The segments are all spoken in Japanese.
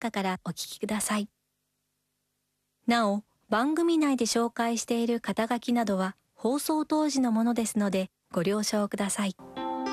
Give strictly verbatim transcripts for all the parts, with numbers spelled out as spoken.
課からお聞きください。なお、番組内で紹介している肩書きなどは放送当時のものですのでご了承ください。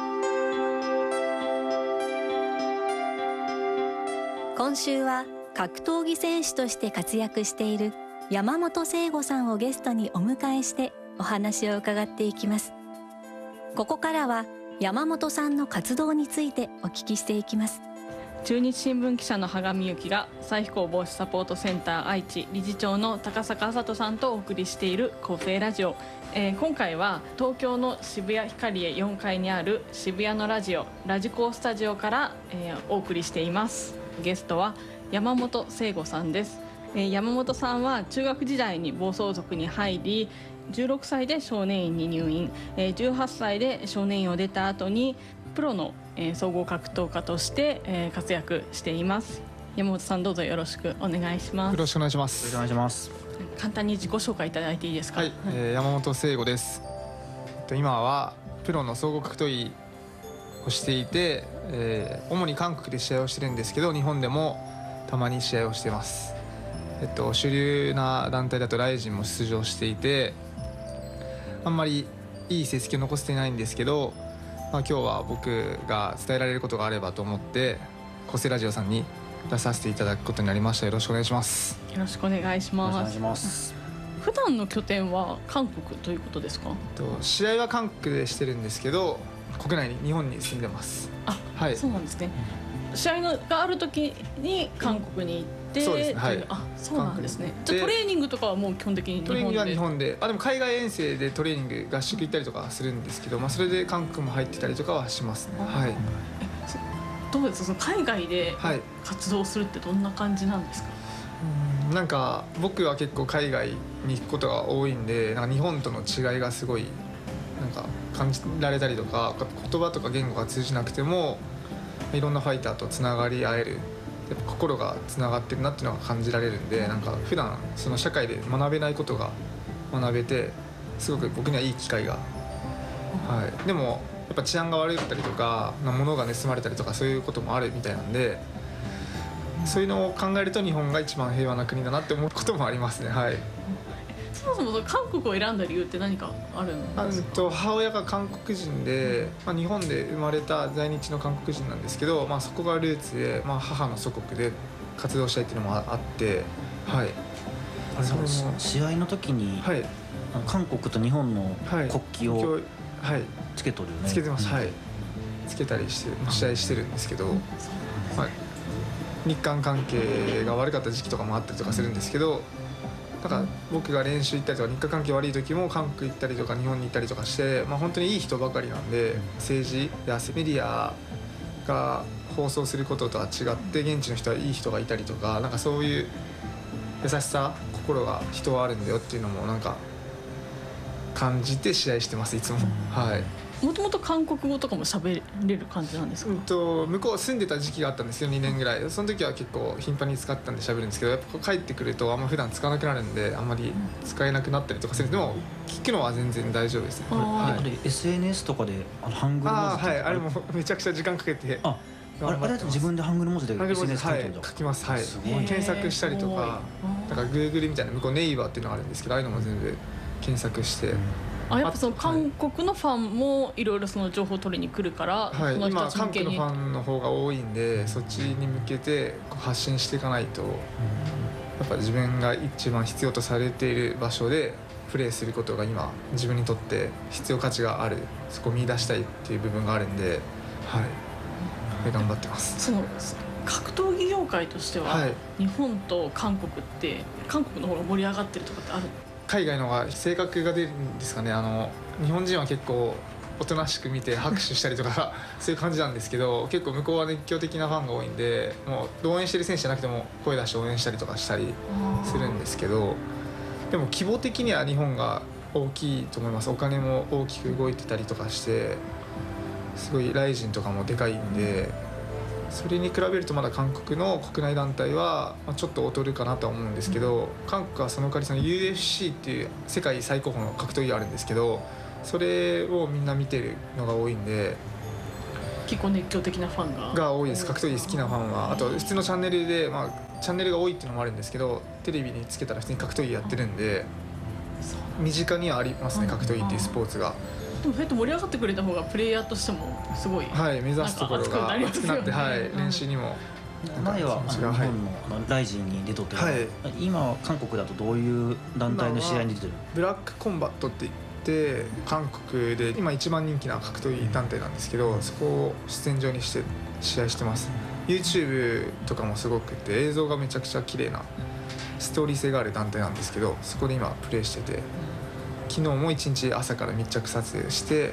今週は格闘技選手として活躍している山本聖吾さんをゲストにお迎えしてお話を伺っていきます。ここからは山本さんの活動についてお聞きしていきます。 中日新聞記者の羽上由紀が再飛行防止サポートセンター愛知理事長の高坂麻人さんとお送りしている厚生ラジオ、えー、今回は東京の渋谷ヒカリエよんかいにある渋谷のラジオラジコスタジオから、えー、お送りしています。ゲストは山本聖吾さんです。えー、山本さんは中学時代に暴走族に入りじゅうろくさいで少年院に入院、えー、じゅうはっさいで少年院を出た後にプロの、えー、総合格闘家として、えー、活躍しています。山本さん、どうぞよろしくお願いします。 よろしくお願いします。 よろしくお願いします。 簡単に自己紹介いただいていいですか？ はい、えー、山本聖吾です。今はプロの総合格闘技をしていて、えー、主に韓国で試合をしてるんですけど日本でもたまに試合をしています。えっと、主流な団体だとライジンも出場していてあんまりいい成績を残せていないんですけど、まあ、今日は僕が伝えられることがあればと思って厚生ラジオさんに出させていただくことになりました。よろしくお願いします。 よろしくお願いします。 お願いします。 普段の拠点は韓国ということですか？ と試合は韓国でしてるんですけど国内に日本に住んでます。 あ、 はい、 そうなんですね。試合のがある時に韓国に行って、 そうですね、はい、 あ、そうなんですね。じゃあトレーニングとかはもう基本的に日本で？トレーニングは日本で、あでも海外遠征でトレーニング合宿行ったりとかするんですけど、まあ、それで韓国も入ってたりとかはしますね。はい、 えどうですか、その海外で活動するってどんな感じなんですか？ はい、うんなんか僕は結構海外に行くことが多いんでなんか日本との違いがすごいなんか感じられたりとか言葉とか言語が通じなくてもいろんなファイターとつながり合えるやっぱ心がつながってるなっていうのが感じられるんでなんか普段その社会で学べないことが学べてすごく僕にはいい機会が、はい、でもやっぱ治安が悪かったりとか物が盗まれたりとかそういうこともあるみたいなんでそういうのを考えると日本が一番平和な国だなって思うこともありますね。はい、 そもそも韓国を選んだ理由って何かあるんですか？ と母親が韓国人で、まあ、日本で生まれた在日の韓国人なんですけど、まあ、そこがルーツで、まあ、母の祖国で活動したいっていうのもあって、はい、 あれその試合の時に、はい、韓国と日本の国旗をつけとるよね、はい、 つけてます、うん、はい、つけたりして試合してるんですけど、うんはい、日韓関係が悪かった時期とかもあったりとかするんですけどだから僕が練習行ったりとか日韓関係悪い時も韓国行ったりとか日本に行ったりとかして、まあ、本当にいい人ばかりなんで政治やメディアが放送することとは違って現地の人はいい人がいたりとかなんかそういう優しさ心が人はあるんだよっていうのもなんか感じて試合してますいつも。はいもともと韓国語とかも喋れる感じなんですか？ うんと向こう住んでた時期があったんですよにねんぐらい。その時は結構頻繁に使ったんで喋るんですけどやっぱ帰ってくるとあんま普段使わなくなるんであんまり使えなくなったりとかするでも聞くのは全然大丈夫ですね。 あ、はい、あれ エスエヌエス とかであのハングル文字あ、はい、あれもめちゃくちゃ時間かけてああれあれだと自分でハングル文字で エスエヌエス 書いてるんだ、 はい、書きます、はい、検索したりとかだから Google みたいな向こうネイバーっていうのがあるんですけどああいうのも全部検索して、うんあやっぱその韓国のファンもいろいろその情報を取りに来るから、 はい、 その今韓国のファンの方が多いんでそっちに向けて発信していかないと、うん、やっぱ自分が一番必要とされている場所でプレーすることが今自分にとって必要価値があるそこを見出したいっていう部分があるんで、はい、頑張ってます。 その格闘技業界としては、はい、日本と韓国って韓国の方が盛り上がってるとかってある？ 海外の方が性格が出るんですかね。あの日本人は結構おとなしく見て拍手したりとかそういう感じなんですけど結構向こうは熱狂的なファンが多いんでもう応援してる選手じゃなくても声出して応援したりとかしたりするんですけどでも規模的には日本が大きいと思います。お金も大きく動いてたりとかしてすごいライジンとかもでかいんでそれに比べるとまだ韓国の国内団体はちょっと劣るかなとは思うんですけど、うん、韓国はその代わりその ユーエフシー っていう世界最高峰の格闘技があるんですけどそれをみんな見てるのが多いんで結構熱狂的なファンがが多いです。格闘技好きなファンは。あと普通のチャンネルで、まあ、チャンネルが多いっていうのもあるんですけど、テレビにつけたら普通に格闘技やってるんで、身近にはありますね、格闘技っていうスポーツが。 でもそうやって盛り上がってくれた方がプレイヤーとしてもすごい、 はい、目指すところが熱くなって、はい、練習にも。 前は日本のライジンに出とって、はい、今は韓国だとどういう団体の試合に出てる？ ブラックコンバットって言って韓国で今一番人気な格闘技団体なんですけど、そこを出演場にして試合してます。 YouTube とかもすごくて映像がめちゃくちゃ綺麗なストーリー性がある団体なんですけど、そこで今プレーしてて、昨日も一日朝から密着撮影して、はい、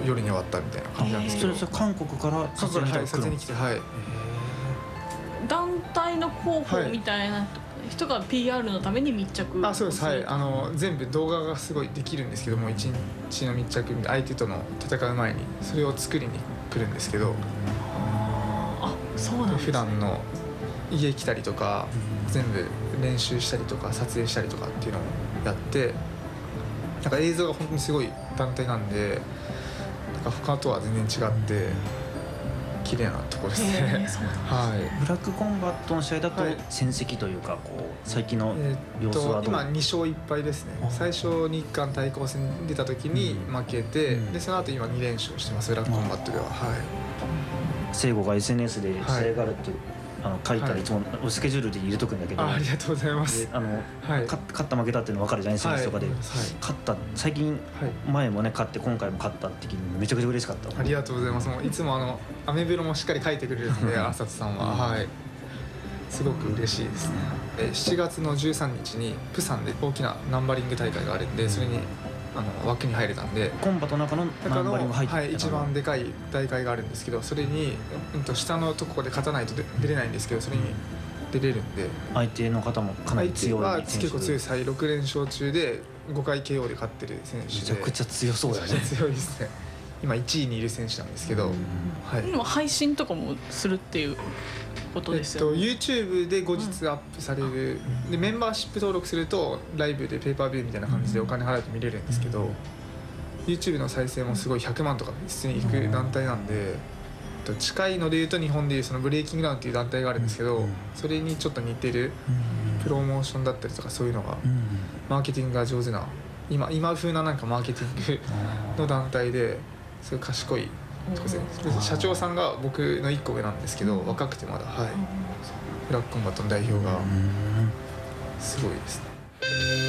夜に終わったみたいな感じなんですけど。 それ韓国から撮影に来て、 はい、撮影に来て、はい、 団体の広報みたいな人が ピーアール のために密着、 はい、あ、そうです、はい、あの全部動画がすごいできるんですけども、一日の密着、相手との戦う前にそれを作りに来るんですけど、 あ、そうなんですね。 普段の家来たりとか全部練習したりとか撮影したりとかっていうのをやって、なんか映像が本当にすごい団体なんで、なんか他とは全然違って綺麗なところですね。はい。 ブラックコンバットの試合だと戦績というか、こう最近の様子はどう？ えー、今に勝いっ敗ですね。最初日韓対抗戦に出た時に負けて、うん、でその後今に連勝してます、ブラックコンバットでは。はい。 聖吾が エスエヌエス で試合があるって、はい、あの書いたらいつもスケジュールで入れとくんだけど、 あ, ありがとうございます。 あの、はい、勝った負けたっていうの分かるじゃないですか、はい、とかで、はい、勝った最近、はい、前もね勝って今回も勝ったって時にめちゃくちゃ嬉しかった。 ありがとうございます。もういつもあのアメブロもしっかり書いてくれるので浅田さんは、はい、すごく嬉しいですね。えしちがつのじゅうさんにちにプサンで大きなナンバリング大会があるんで、それにあの枠に入れたんで、 コンバの中のナンバリング入って、 はい、一番でかい大会があるんですけど、それに、うん、と下のところで勝たないと出れないんですけど、それに出れるんで、 相手の方もかなり強い選手で、 相手は結構強いです。はい、ろく連勝中でごかい ケーオー で勝ってる選手で、 めちゃくちゃ強そうだね。 めちゃくちゃ強いですね。今いちいにいる選手なんですけど、 はい、今配信とかもするっていうことですよね。 えっと、YouTube で後日アップされる、うん、でメンバーシップ登録するとライブでペーパービューみたいな感じでお金払うと見れるんですけど、うん、YouTube の再生もすごいひゃくまんとか普通にいく団体なんで、うん、近いのでいうと日本でいうそのブレイキングダウンっていう団体があるんですけど、うん、それにちょっと似てるプロモーションだったりとか、そういうのが、うん、マーケティングが上手な今今風ななんかマーケティングの団体で、すごい賢いとこですね。社長さんが僕のいっこ上なんですけど、若くてまだ、はい、ブラックコンバットの代表がすごいですね。